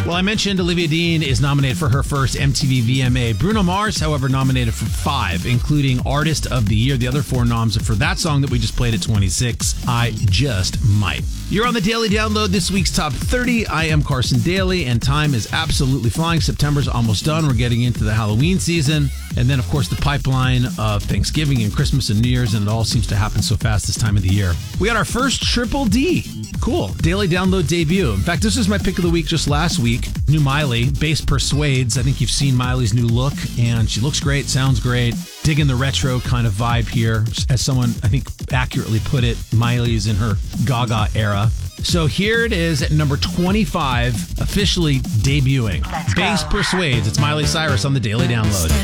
Well, I mentioned Olivia Dean is nominated for her first MTV VMA. Bruno Mars, however, nominated for 5, including Artist of the Year. The other 4 noms are for that song that we just played at 26, I Just Might. You're on the Daily Download, this week's Top 30. I am Carson Daly, and time is absolutely flying. September's almost done. We're getting into the Halloween season. And then, of course, the pipeline of Thanksgiving and Christmas and New Year's, and it all seems to happen so fast this time of the year. We got our first Triple D. Cool. Daily Download debut. In fact, this was my pick of the week just last week. New Miley, Bass Persuades. I think you've seen Miley's new look, and she looks great, sounds great. Digging the retro kind of vibe here. As someone, I think, accurately put it, Miley's in her Gaga era. So here it is at number 25, officially debuting. Bass Persuades. It's Miley Cyrus on the Daily Download.